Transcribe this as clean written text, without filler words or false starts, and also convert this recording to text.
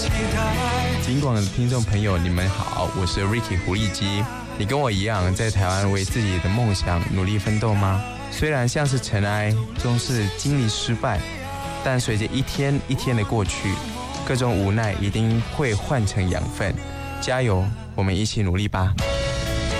尽管的听众朋友，你们好，我是 Ricky 胡立基。你跟我一样在台湾为自己的梦想努力奋斗吗？虽然像是尘埃，终是经历失败，但随着一天一天的过去，各种无奈一定会换成养分。加油，我们一起努力吧。